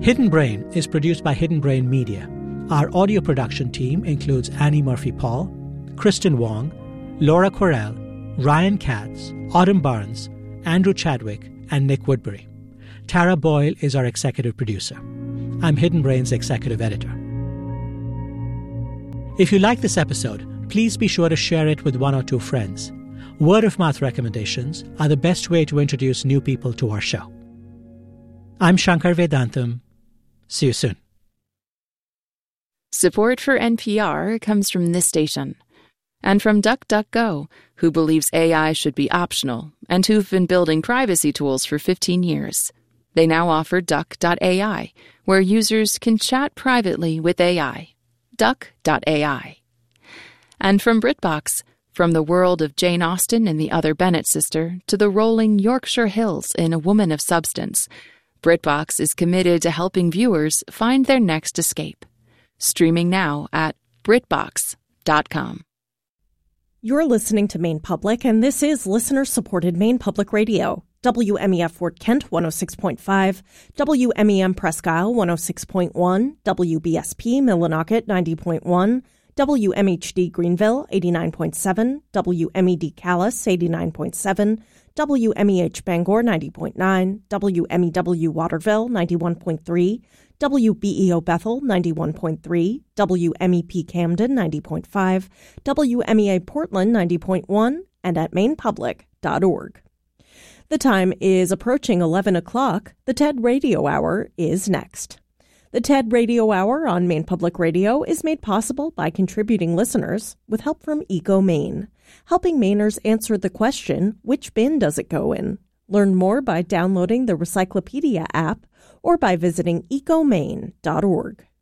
Hidden Brain is produced by Hidden Brain Media. Our audio production team includes Annie Murphy-Paul, Kristen Wong, Laura Correll, Ryan Katz, Autumn Barnes, Andrew Chadwick, and Nick Woodbury. Tara Boyle is our executive producer. I'm Hidden Brain's executive editor. If you like this episode, please be sure to share it with one or two friends. Word-of-mouth recommendations are the best way to introduce new people to our show. I'm Shankar Vedantam. See you soon. Support for NPR comes from this station and from DuckDuckGo, who believes AI should be optional and who've been building privacy tools for 15 years. They now offer Duck.ai, where users can chat privately with AI. Duck.ai. And from BritBox, from the world of Jane Austen and the Other Bennet sister to the rolling Yorkshire Hills in A Woman of Substance, BritBox is committed to helping viewers find their next escape. Streaming now at BritBox.com. You're listening to Maine Public, and this is listener-supported Maine Public Radio. WMEF Fort Kent 106.5, WMEM Presque Isle 106.1, WBSP Millinocket 90.1, WMHD Greenville 89.7, WMED Calais 89.7, WMEH Bangor 90.9, WMEW Waterville 91.3, WBEO Bethel 91.3, WMEP Camden 90.5, WMEA Portland 90.1, and at mainepublic.org. The time is approaching 11 o'clock. The TED Radio Hour is next. The TED Radio Hour on Maine Public Radio is made possible by contributing listeners with help from EcoMaine, helping Mainers answer the question, which bin does it go in? Learn more by downloading the Recyclopedia app or by visiting ecomaine.org.